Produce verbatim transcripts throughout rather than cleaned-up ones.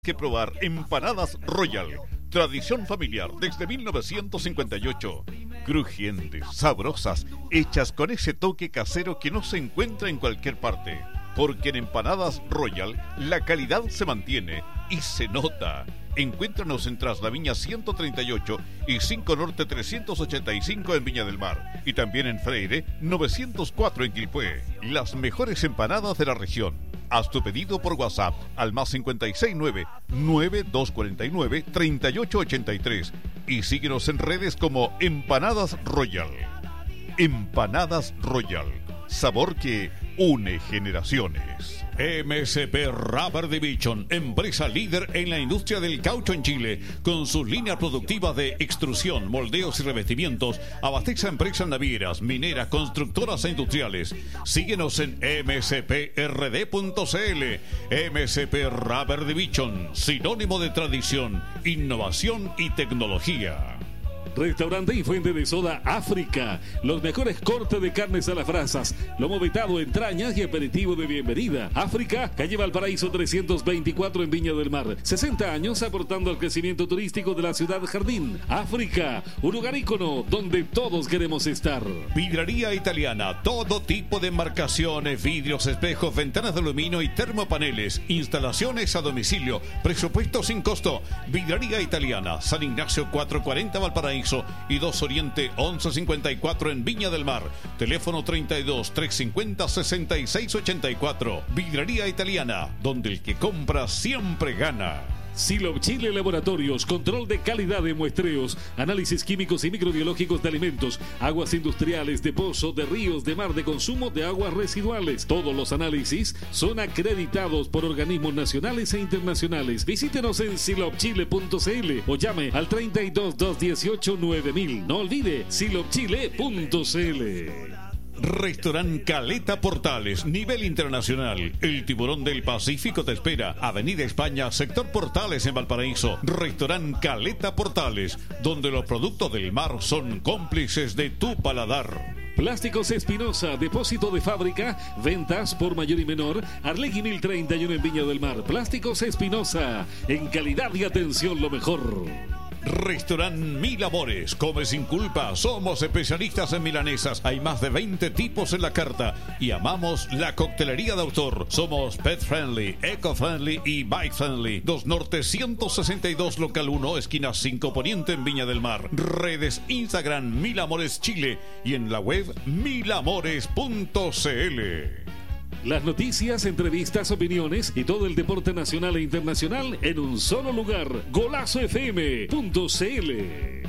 Que probar empanadas Royal, tradición familiar desde mil novecientos cincuenta y ocho, crujientes, sabrosas, hechas con ese toque casero que no se encuentra en cualquier parte, porque en Empanadas Royal la calidad se mantiene y se nota. Encuéntranos en Traslaviña ciento treinta y ocho y cinco Norte trescientos ochenta y cinco en Viña del Mar, y también en Freire novecientos cuatro en Quilpué. Las mejores empanadas de la región. Haz tu pedido por WhatsApp al más cincuenta y seis nueve, nueve dos cuatro nueve, tres ocho ocho tres y síguenos en redes como Empanadas Royal. Empanadas Royal, sabor que une generaciones. M S P Rubber Division, empresa líder en la industria del caucho en Chile, con sus líneas productivas de extrusión, moldeos y revestimientos, abastece a empresas navieras, mineras, constructoras e industriales. Síguenos en m s p r d punto c l. M S P Rubber Division, sinónimo de tradición, innovación y tecnología. Restaurante y fuente de soda África. Los mejores cortes de carnes a las brasas, lomo vetado, entrañas y aperitivo de bienvenida. África, calle Valparaíso trescientos veinticuatro en Viña del Mar. sesenta años aportando al crecimiento turístico de la ciudad jardín. África, un lugar ícono donde todos queremos estar. Vidraría Italiana, todo tipo de embarcaciones, vidrios, espejos, ventanas de aluminio y termopaneles. Instalaciones a domicilio, presupuesto sin costo. Vidraría Italiana, San Ignacio cuatrocientos cuarenta Valparaíso y dos Oriente once cincuenta y cuatro en Viña del Mar. Teléfono treinta y dos, trescientos cincuenta, sesenta y seis ochenta y cuatro. Vidrería Italiana, donde el que compra siempre gana. Silop Chile Laboratorios, control de calidad de muestreos, análisis químicos y microbiológicos de alimentos, aguas industriales, de pozo, de ríos, de mar, de consumo de aguas residuales. Todos los análisis son acreditados por organismos nacionales e internacionales. Visítenos en silop chile punto c l o llame al treinta y dos, doscientos dieciocho, nueve mil. No olvide silop chile punto c l. Restaurant Caleta Portales, nivel internacional. El tiburón del Pacífico te espera. Avenida España, sector Portales en Valparaíso. Restaurant Caleta Portales, donde los productos del mar son cómplices de tu paladar. Plásticos Espinosa, depósito de fábrica, ventas por mayor y menor. Arlegui mil treinta y uno en Viña del Mar. Plásticos Espinosa, en calidad y atención lo mejor. Restaurant Mil Amores, come sin culpa, somos especialistas en milanesas, hay más de veinte tipos en la carta y amamos la coctelería de autor. Somos pet friendly, eco friendly y bike friendly. dos Norte ciento sesenta y dos local uno, esquina cinco Poniente en Viña del Mar. Redes Instagram Mil Amores Chile y en la web mil amores punto c l. Las noticias, entrevistas, opiniones y todo el deporte nacional e internacional en un solo lugar. Golazo f m punto c l.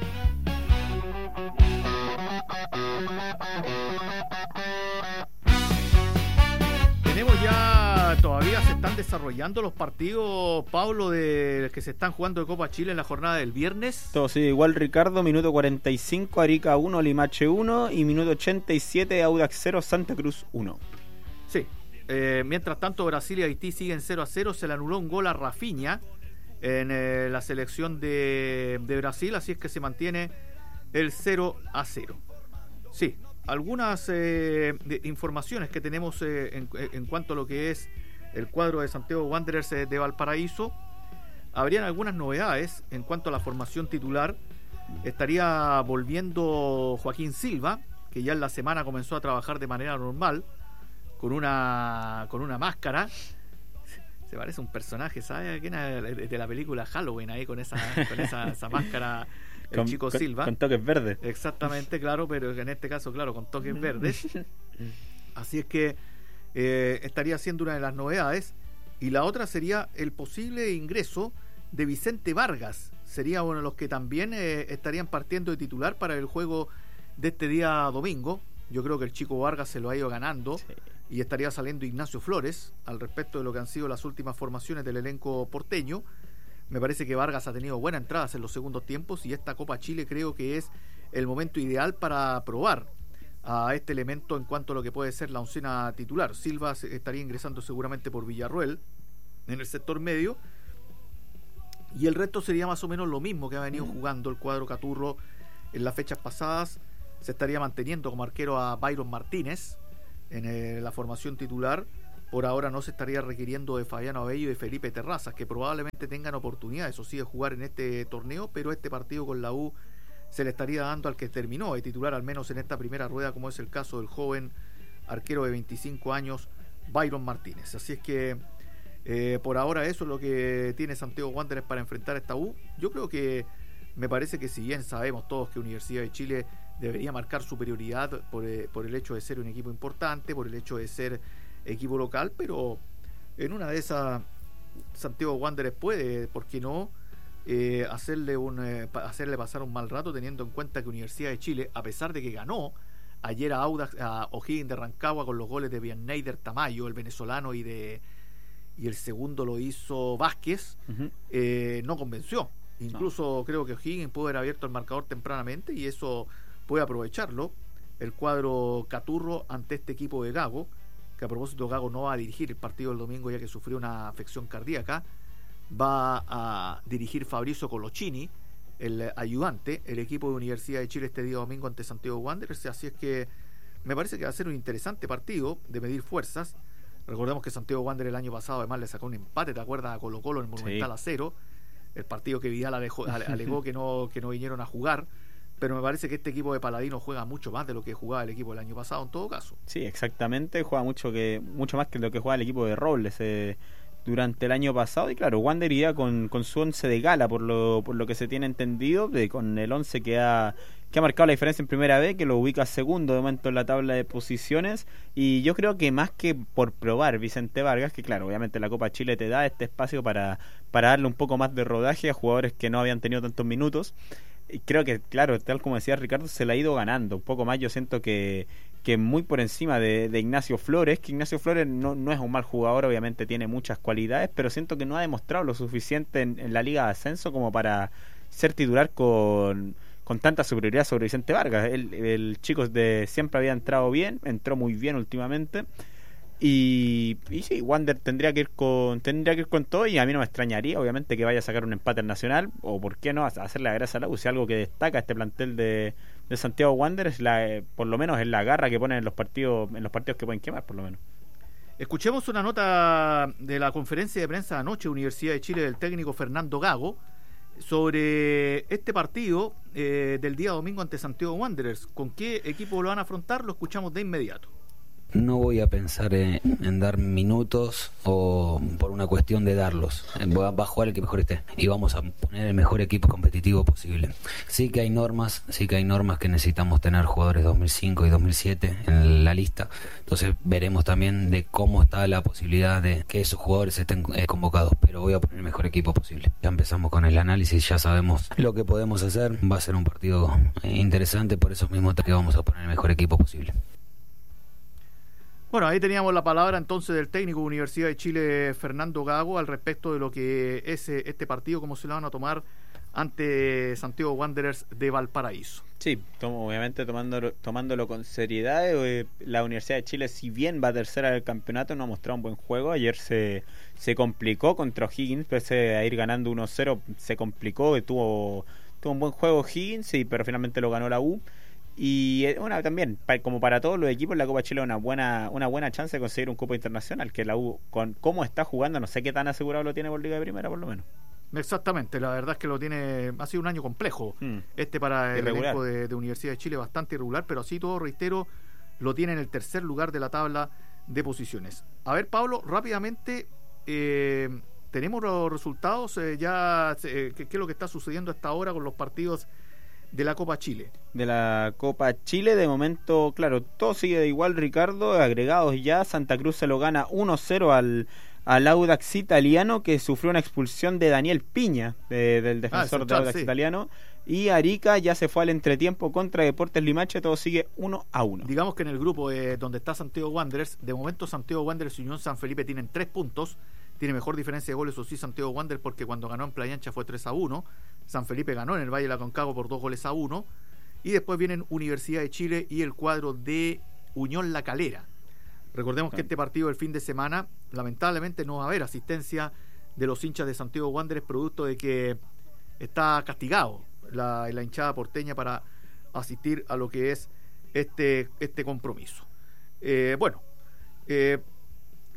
Tenemos ya, todavía se están desarrollando los partidos, Pablo, de que se están jugando de Copa Chile en la jornada del viernes. Todo sí, igual Ricardo, minuto cuarenta y cinco, Arica uno, Limache uno y minuto ochenta y siete, Audax cero, Santa Cruz uno. Sí, eh, mientras tanto Brasil y Haití siguen cero a cero, se le anuló un gol a Rafinha en eh, la selección de, de Brasil, así es que se mantiene el cero a cero. Sí, algunas eh, de informaciones que tenemos eh, en, en cuanto a lo que es el cuadro de Santiago Wanderers eh, de Valparaíso. Habrían algunas novedades en cuanto a la formación titular. Estaría volviendo Joaquín Silva, que ya en la semana comenzó a trabajar de manera normal, con una con una máscara. Se parece a un personaje, ¿sabes? De la película Halloween, ahí con esa con esa, esa máscara, el con, chico con, Silva. Con toques verdes. Exactamente, claro, pero en este caso, claro, con toques verdes. Así es que eh, estaría siendo una de las novedades. Y la otra sería el posible ingreso de Vicente Vargas. Sería uno de los que también eh, estarían partiendo de titular para el juego de este día domingo. Yo creo que el chico Vargas se lo ha ido ganando. Sí. Y estaría saliendo Ignacio Flores al respecto de lo que han sido las últimas formaciones del elenco porteño. Me parece que Vargas ha tenido buenas entradas en los segundos tiempos y esta Copa Chile creo que es el momento ideal para probar a este elemento en cuanto a lo que puede ser la oncena titular. Silva estaría ingresando seguramente por Villarroel en el sector medio y el resto sería más o menos lo mismo que ha venido jugando el cuadro Caturro en las fechas pasadas. Se estaría manteniendo como arquero a Byron Martínez en eh, la formación titular. por ahora no se estaría requiriendo de Fabiano Abello y de Felipe Terrazas, que probablemente tengan oportunidad, eso sí, de jugar en este torneo, pero este partido con la U se le estaría dando al que terminó de titular, al menos en esta primera rueda, como es el caso del joven arquero de veinticinco años, Byron Martínez. Así es que eh, por ahora eso es lo que tiene Santiago Wanderers para enfrentar a esta U. Yo creo que me parece que, si bien sabemos todos que Universidad de Chile debería marcar superioridad por, eh, por el hecho de ser un equipo importante, por el hecho de ser equipo local, pero en una de esas Santiago Wanderers puede, ¿por qué no?, eh, hacerle un eh, hacerle pasar un mal rato, teniendo en cuenta que Universidad de Chile, a pesar de que ganó ayer a Audax, a O'Higgins de Rancagua con los goles de Bianneider Tamayo, el venezolano, y de y el segundo lo hizo Vázquez, uh-huh. eh, no convenció. Incluso no. Creo que O'Higgins pudo haber abierto el marcador tempranamente y eso puede aprovecharlo el cuadro Caturro ante este equipo de Gago, que a propósito Gago no va a dirigir el partido del domingo ya que sufrió una afección cardíaca. Va a dirigir Fabrizio Coloccini, el ayudante, el equipo de Universidad de Chile este día domingo ante Santiago Wanderers. Así es que me parece que va a ser un interesante partido de medir fuerzas. Recordemos que Santiago Wanderers el año pasado además le sacó un empate, ¿te acuerdas?, a Colo Colo en el Monumental, sí, a cero, el partido que Vidal alejó, alegó que no, que no vinieron a jugar. Pero me parece que este equipo de Paladino juega mucho más de lo que jugaba el equipo del año pasado en todo caso. Sí, exactamente, juega mucho que mucho más que lo que jugaba el equipo de Robles eh, durante el año pasado. Y claro, Wander iría con, con su once de gala, por lo por lo que se tiene entendido, de, con el once que ha que ha marcado la diferencia en primera vez, que lo ubica segundo de momento en la tabla de posiciones. Y yo creo que más que por probar Vicente Vargas, que claro, obviamente la Copa Chile te da este espacio para, para darle un poco más de rodaje a jugadores que no habían tenido tantos minutos. Creo que, claro, tal como decía Ricardo, se la ha ido ganando un poco más. Yo siento que, que muy por encima de, de Ignacio Flores, que Ignacio Flores no, no es un mal jugador, obviamente tiene muchas cualidades, pero siento que no ha demostrado lo suficiente en, en la Liga de Ascenso como para ser titular con, con tanta superioridad sobre Vicente Vargas. El, el chico de siempre había entrado bien, entró muy bien últimamente. Y, y sí, Wander tendría que ir con tendría que ir con todo, y a mí no me extrañaría obviamente que vaya a sacar un empate al Nacional, o por qué no hacerle la gracia a la U. Si algo que destaca este plantel de, de Santiago Wander es la, eh, por lo menos es la garra que ponen en los partidos en los partidos que pueden quemar, por lo menos. Escuchemos una nota de la conferencia de prensa de anoche, Universidad de Chile, del técnico Fernando Gago, sobre este partido eh, del día domingo ante Santiago Wanderers. ¿Con qué equipo lo van a afrontar? Lo escuchamos de inmediato. No voy a pensar en, en dar minutos o por una cuestión de darlos. Va, va a jugar el que mejor esté y vamos a poner el mejor equipo competitivo posible. Sí que hay normas, sí que hay normas que necesitamos tener jugadores dos mil cinco y dos mil siete en la lista. Entonces veremos también de cómo está la posibilidad de que esos jugadores estén eh, convocados. Pero voy a poner el mejor equipo posible. Ya empezamos con el análisis, ya sabemos lo que podemos hacer. Va a ser un partido interesante, por eso mismo que vamos a poner el mejor equipo posible. Bueno, ahí teníamos la palabra entonces del técnico de Universidad de Chile, Fernando Gago, al respecto de lo que es este partido, cómo se lo van a tomar ante Santiago Wanderers de Valparaíso. Sí, tomo, obviamente tomándolo, tomándolo con seriedad. Eh, la Universidad de Chile, si bien va tercera del campeonato, no ha mostrado un buen juego. Ayer se, se complicó contra O'Higgins, pese a ir ganando uno cero, se complicó, tuvo, tuvo un buen juego O'Higgins, sí, pero finalmente lo ganó la U. Y una también, como para todos los equipos, la Copa Chile es una buena una buena chance de conseguir un cupo internacional, que la U, con cómo está jugando, no sé qué tan asegurado lo tiene por Liga de Primera, por lo menos. Exactamente, la verdad es que lo tiene, ha sido un año complejo hmm. este para el irregular. elenco de, de Universidad de Chile, bastante irregular, pero así todo, reitero, lo tiene en el tercer lugar de la tabla de posiciones. A ver, Pablo, rápidamente, eh, tenemos los resultados, eh, ya eh, ¿qué, qué es lo que está sucediendo hasta ahora con los partidos de la Copa Chile? De la Copa Chile, de momento, claro, todo sigue de igual, Ricardo, agregados ya. Santa Cruz se lo gana uno cero al, al Audax italiano, que sufrió una expulsión de Daniel Piña, de, del defensor ah, del Audax sí. italiano. Y Arica ya se fue al entretiempo contra Deportes Limache, todo sigue uno a uno. Digamos que en el grupo eh, donde está Santiago Wanderers, de momento Santiago Wanderers y Unión San Felipe tienen tres puntos. Tiene mejor diferencia de goles, o sí, Santiago Wanderers, porque cuando ganó en Playa Ancha fue tres a uno. San Felipe ganó en el Valle de la Aconcagua por dos goles a uno. Y después vienen Universidad de Chile y el cuadro de Unión La Calera. Recordemos sí. que este partido del fin de semana, lamentablemente no va a haber asistencia de los hinchas de Santiago Wanderers, producto de que está castigado la, la hinchada porteña para asistir a lo que es este, este compromiso. Eh, bueno, eh,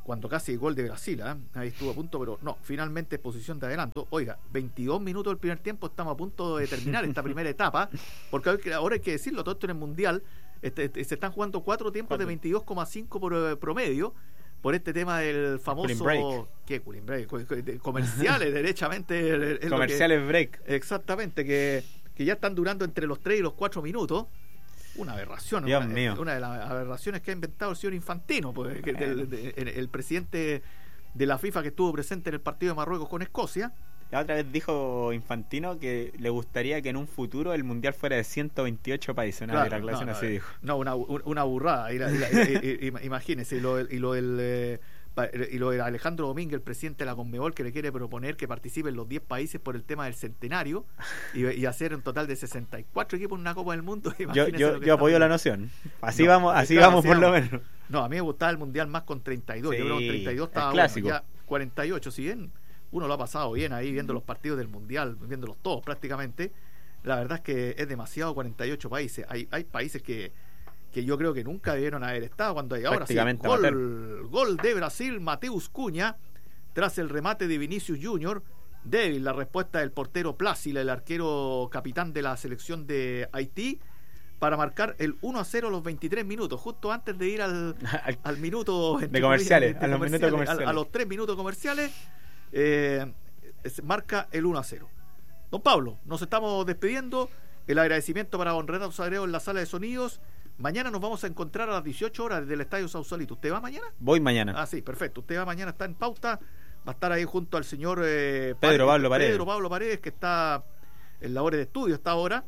cuando casi el gol de Brasil, ¿eh? Ahí estuvo a punto, pero no, finalmente posición de adelanto. Oiga, veintidós minutos del primer tiempo, estamos a punto de terminar esta primera etapa, porque ahora hay que decirlo, todo esto en el Mundial, este, este, se están jugando cuatro tiempos de veintidós coma cinco por eh, promedio, por este tema del famoso... ¿Qué cooling break? Comerciales, derechamente. Es Comerciales que, break. Exactamente, que, que ya están durando entre los tres y los cuatro minutos. Una aberración, Dios una, mío. una de las aberraciones que ha inventado el señor Infantino, pues, que, del, de, el, el presidente de la FIFA que estuvo presente en el partido de Marruecos con Escocia. La otra vez dijo Infantino que le gustaría que en un futuro el mundial fuera de ciento veintiocho países. Una claro, declaración no, no, así dijo. No, una, una burrada. Y la, y la, y, y, imagínese, y lo, y lo del. Eh, y lo de Alejandro Domínguez, el presidente de la Conmebol, que le quiere proponer que participen los diez países por el tema del centenario y, y hacer un total de sesenta y cuatro equipos en una Copa del Mundo. Yo, yo, yo apoyo la noción. Así no, vamos, así claro, vamos así por vamos. lo menos. No, a mí me gustaba el Mundial más con treinta y dos. Sí, yo creo que con treinta y dos estaba clásico. Bueno, ya cuarenta y ocho, si bien uno lo ha pasado bien ahí viendo los partidos del Mundial, viéndolos todos prácticamente, la verdad es que es demasiado cuarenta y ocho países. Hay, hay países que que yo creo que nunca debieron haber estado cuando hay ahora sí, gol, gol de Brasil, Mateus Cunha, tras el remate de Vinicius Junior. Débil la respuesta del portero Plácila, el arquero capitán de la selección de Haití, para marcar el uno a cero a los veintitrés minutos, justo antes de ir al, al minuto de comerciales, de, de a los minutos comerciales. A, a los tres minutos comerciales, eh, marca el uno a cero. Don Pablo, nos estamos despidiendo. El agradecimiento para don Renato Sagredo en la sala de sonidos. Mañana nos vamos a encontrar a las dieciocho horas desde el Estadio Sausalito. ¿Usted va mañana? Voy mañana. Ah, sí, perfecto. Usted va mañana, está en pauta. Va a estar ahí junto al señor eh, Pedro Pablo Paredes. Pedro Pablo Paredes, que está en labores de estudio hasta ahora.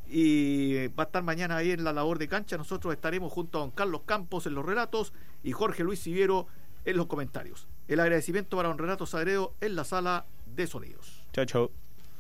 Y va a estar mañana ahí en la labor de cancha. Nosotros estaremos junto a don Carlos Campos en los relatos y Jorge Luis Siviero en los comentarios. El agradecimiento para don Renato Sagredo en la sala de sonidos. Chau, chau.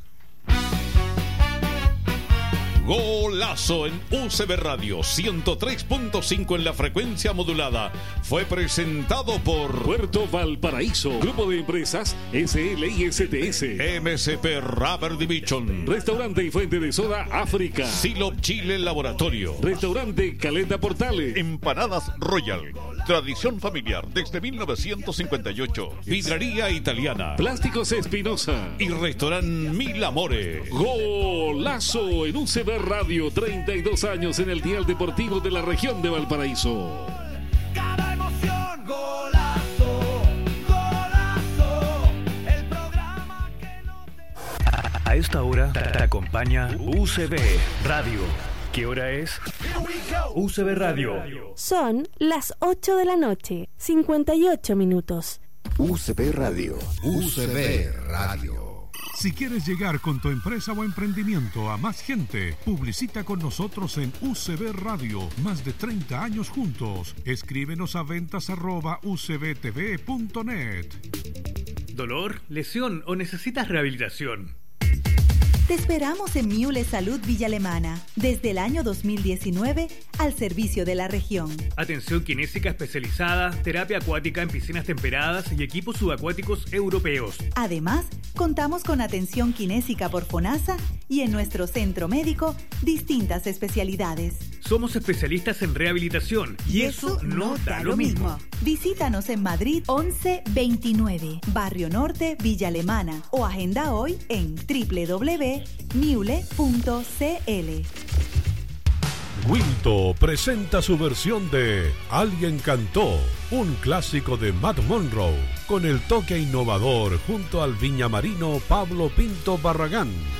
Golazo en U C B Radio ciento tres punto cinco en la frecuencia modulada. Fue presentado por Puerto Valparaíso, Grupo de Empresas S L y S T S, M C P Rubber Division, Restaurante y Fuente de Soda África, Silop Chile Laboratorio, Restaurante Caleta Portales, Empanadas Royal, tradición familiar desde mil novecientos cincuenta y ocho, Vidrería Italiana, Plásticos Espinosa y Restaurante Mil Amores. Golazo en U C B Radio, treinta y dos años en el dial deportivo de la región de Valparaíso. Cada emoción, golazo, golazo, el programa que no te... A esta hora te acompaña U C B Radio. ¿Qué hora es? U C B Radio. Son las ocho de la noche, cincuenta y ocho minutos. U C B Radio. U C B Radio. Si quieres llegar con tu empresa o emprendimiento a más gente, publicita con nosotros en U C B Radio. Más de treinta años juntos. Escríbenos a ventas arroba u c b t v punto net. ¿Dolor, lesión o necesitas rehabilitación? Te esperamos en Miule Salud Villa Alemana, desde el año dos mil diecinueve, al servicio de la región. Atención kinésica especializada, terapia acuática en piscinas temperadas y equipos subacuáticos europeos. Además, contamos con atención kinésica por FONASA y en nuestro centro médico, distintas especialidades. Somos especialistas en rehabilitación y, y eso, eso no da, da lo mismo. mismo. Visítanos en Madrid once veintinueve, Barrio Norte, Villa Alemana, o agenda hoy en doble u doble u doble u punto miule punto c l. Wilto presenta su versión de Alguien cantó, un clásico de Matt Monroe, con el toque innovador junto al viñamarino Pablo Pinto Barragán.